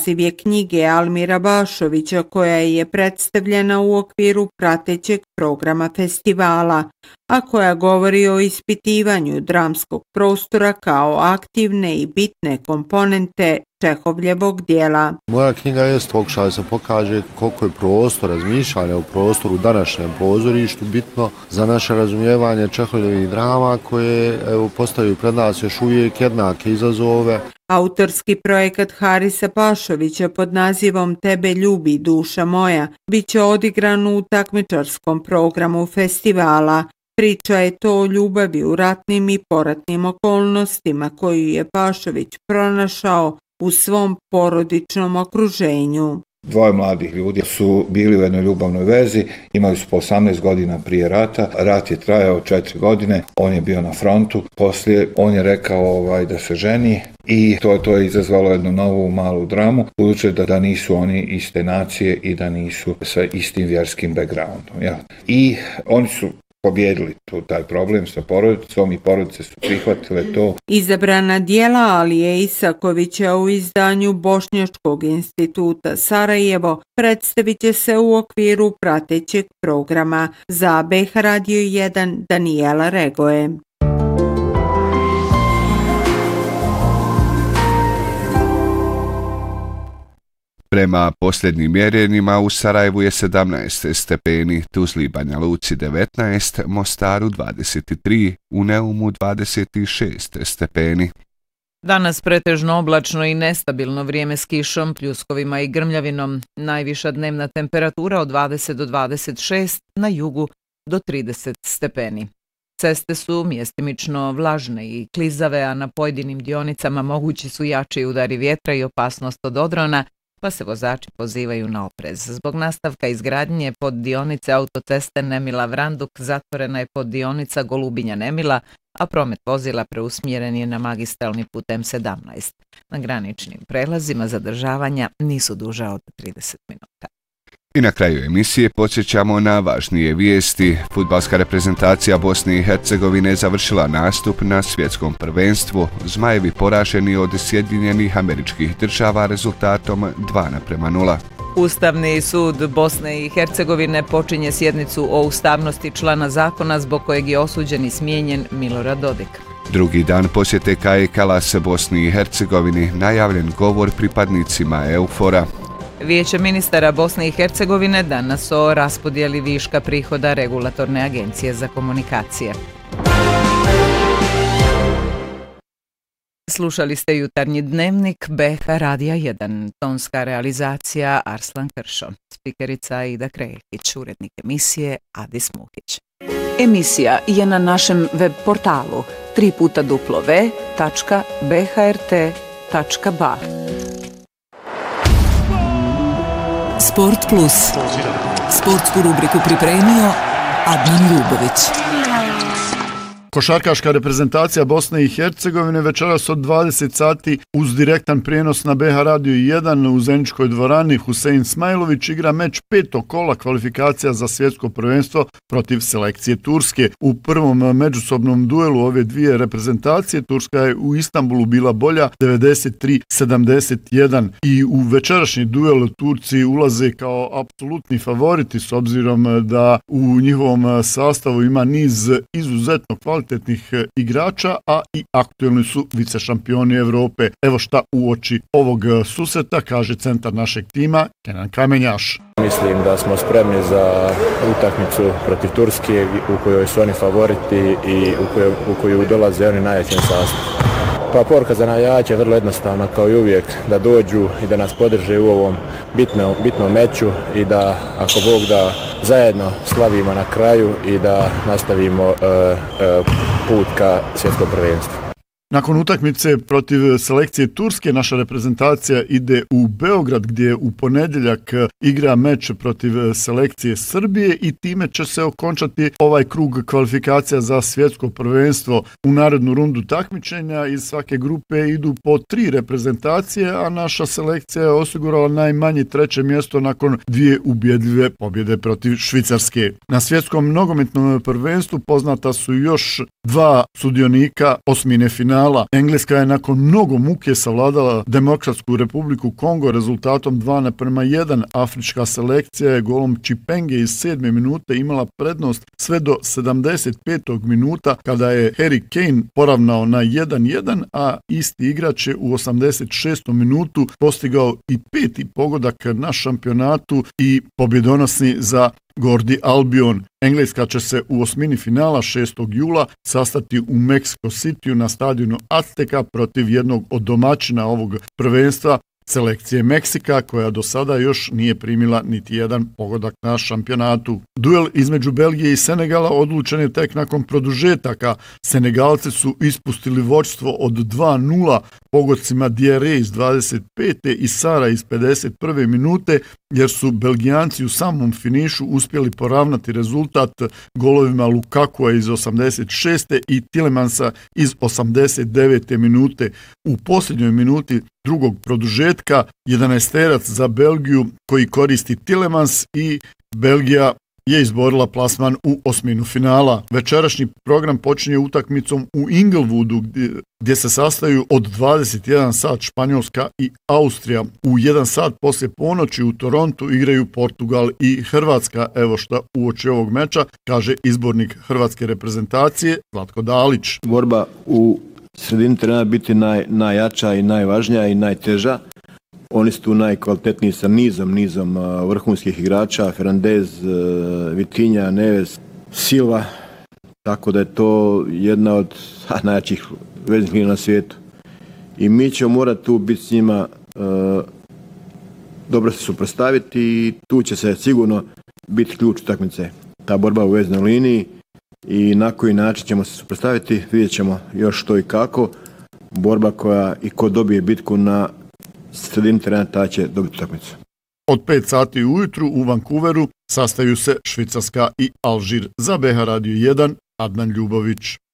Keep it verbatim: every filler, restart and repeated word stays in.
Naziv je knjige Almira Bašovića koja je predstavljena u okviru pratećeg programa festivala, a koja govori o ispitivanju dramskog prostora kao aktivne i bitne komponente Čehovljevog dijela. Moja knjiga je pokušala da se pokaže koliko je prostor, razmišljanja u prostoru u današnjem pozorištu bitno za naše razumijevanje Čehovljevih drama koje evo, postavljaju pred nas još uvijek jednake izazove. Autorski projekat Harisa Pašovića pod nazivom Tebe ljubi duša moja bit će odigran u takmičarskom programu festivala. Priča je to o ljubavi u ratnim i poratnim okolnostima koju je Pašović pronašao u svom porodičnom okruženju. Dvoje mladih ljudi su bili u jednoj ljubavnoj vezi, imali su po osamnaest godina prije rata, rat je trajao četiri godine, on je bio na frontu, poslije on je rekao ovaj, da se ženi i to, to je izazvalo jednu novu malu dramu, budući da, da nisu oni iste nacije i da nisu sa istim vjerskim backgroundom. Ja. I oni su pobjedili tu taj problem sa porodicom i porodice su prihvatile to. Izabrana dijela Alije Isakovića u izdanju Bošnjačkog instituta Sarajevo predstavit će se u okviru pratećeg programa. Za B H Radio jedan Danijela Regoje. Prema posljednjim mjerenjima u Sarajevu je sedamnaest stepeni, Tuzli i Banja Luci devetnaest, Mostaru dvadeset tri, u Neumu dvadeset šest stepeni. Danas pretežno oblačno i nestabilno vrijeme s kišom, pljuskovima i grmljavinom. Najviša dnevna temperatura od dvadeset do dvadeset šest, na jugu do trideset stepeni. Ceste su mjestimično vlažne i klizave, a na pojedinim dionicama mogući su jači udari vjetra i opasnost od odrona, pa se vozači pozivaju na oprez. Zbog nastavka izgradnje pod dionice autoceste Nemila-Vranduk zatvorena je pod dionica Golubinja-Nemila, a promet vozila preusmjeren je na magistralni put M sedamnaest. Na graničnim prelazima zadržavanja nisu duža od trideset minuta. I na kraju emisije podsjećamo na važnije vijesti. Fudbalska reprezentacija Bosne i Hercegovine završila nastup na svjetskom prvenstvu. Zmajevi poraženi od Sjedinjenih Američkih Država rezultatom dva naprema nula. Ustavni sud Bosne i Hercegovine počinje sjednicu o ustavnosti člana zakona zbog kojeg je osuđen i smijenjen Milorad Dodik. Drugi dan posjete Kaje Kalas Bosni i Hercegovini, najavljen govor pripadnicima EUFOR-a. Vijeće ministara Bosne i Hercegovine danas o raspodjeli viška prihoda Regulatorne agencije za komunikacije. Slušali ste jutarnji dnevnik B H Radija jedan, tonska realizacija Arslan Kršo, spikerica Aida Krekić, urednik emisije Adis Mukić. Emisija je na našem web portalu tri puta w tačka b h r t tačka b a. Sport Plus. Sportsku rubriku pripremio Adnan Ljubović. Košarkaška reprezentacija Bosne i Hercegovine večeras od dvadeset sati uz direktan prijenos na B H Radio jedan u Zeničkoj dvorani Husein Smajlović igra meč petog kola kvalifikacija za svjetsko prvenstvo protiv selekcije Turske. U prvom međusobnom duelu ove dvije reprezentacije Turska je u Istanbulu bila bolja devedeset tri sedamdeset jedan i u večerašnji duel Turci ulaze kao apsolutni favoriti s obzirom da u njihovom sastavu ima niz izuzetno kvalitetnih igrača, a i aktuelni su vicešampioni Evrope. Evo šta uoči ovog susreta kaže centar našeg tima Kenan Kamenjaš. Mislim da smo spremni za utakmicu protiv Turske u kojoj su oni favoriti i u koju, u koju dolaze oni najjačim sastavom. Pa poruka za navijače je vrlo jednostavna kao i uvijek, da dođu i da nas podrže u ovom bitnom, bitnom meču i da, ako Bog da, zajedno slavimo na kraju i da nastavimo uh, uh, put ka svjetskom prvenstvu. Nakon utakmice protiv selekcije Turske, naša reprezentacija ide u Beograd gdje u ponedjeljak igra meč protiv selekcije Srbije i time će se okončati ovaj krug kvalifikacija za svjetsko prvenstvo. U narednu rundu takmičenja iz svake grupe idu po tri reprezentacije, a naša selekcija je osigurala najmanje treće mjesto nakon dvije ubjedljive pobjede protiv Švicarske. Na svjetskom nogometnom prvenstvu poznata su još dva sudionika osmine finala finala. Engleska je nakon mnogo muke savladala Demokratsku republiku Kongo rezultatom dva naprema jedan. Afrička selekcija je golom Chipenge iz sedme minute imala prednost sve do sedamdeset petog minuta kada je Harry Kane poravnao na jedan jedan, a isti igrač je u osamdeset šestom minutu postigao i peti pogodak na šampionatu i pobjedonosni za Gordi Albion. Engleska će se u osmini finala šestog jula sastati u Mexico Cityu na stadionu Azteca protiv jednog od domaćina ovog prvenstva, selekcije Meksika, koja do sada još nije primila niti jedan pogodak na šampionatu. Duel između Belgije i Senegala odlučen je tek nakon produžetaka. Senegalci su ispustili vođstvo od dva nula pogodcima Diarra iz dvadeset pete i Sara iz pedeset prve minute, jer su Belgijanci u samom finišu uspjeli poravnati rezultat golovima Lukakua iz osamdeset šeste i Tillemansa iz osamdeset devete minute. U posljednjoj minuti drugog produžetka jedanaesterac za Belgiju koji koristi Tillemans i Belgija je izborila plasman u osminu finala. Večerašnji program počinje utakmicom u Inglewoodu gdje, gdje se sastaju od dvadeset jedan sat Španjolska i Austrija. U jedan sat poslije ponoći u Torontu igraju Portugal i Hrvatska. Evo šta uoči ovog meča kaže izbornik hrvatske reprezentacije Zlatko Dalić. Borba u sredini treba biti naj, najjača i najvažnija i najteža. Oni su tu najkvalitetniji sa nizom, nizom uh, vrhunskih igrača, Fernandez, uh, Vitinha, Neves, Silva, tako da je to jedna od ha, najjačih veznih linija na svijetu. I mi ćemo morati tu biti s njima, uh, dobro se suprotstaviti i tu će se sigurno biti ključ utakmice. Ta borba u veznoj liniji i na koji način ćemo se suprotstaviti, vidjet ćemo još što i kako. Borba koja i ko dobije bitku na sredini terena, ta će dobiti utakmicu. Od pet sati ujutru u Vancouveru sastaju se Švicarska i Alžir. Za B H Radio jedan, Adnan Ljubović.